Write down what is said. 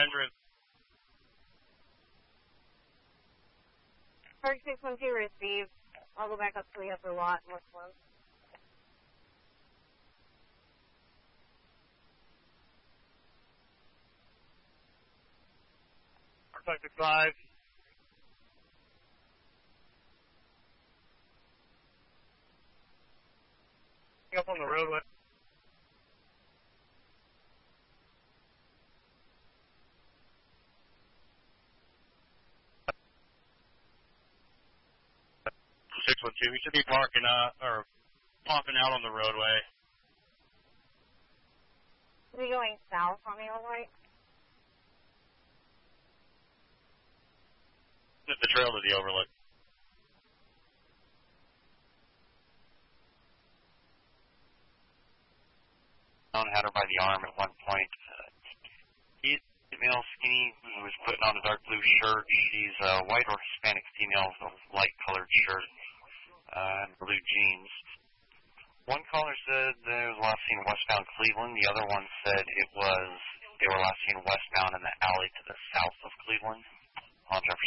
100. Park 612 received. I'll go back up to the upper lot and look for him. Park 65. Up on the roadway. We should be parking or popping out on the roadway. Is he going south on the overway? Just the trail to the overlook. Had her by the arm at one point. He's a male skinny who was putting on a dark blue shirt. She's a white or Hispanic female with a light colored shirt and blue jeans. One caller said they was last seen westbound Cleveland. The other one said they were last seen westbound in the alley to the south of Cleveland on Jefferson.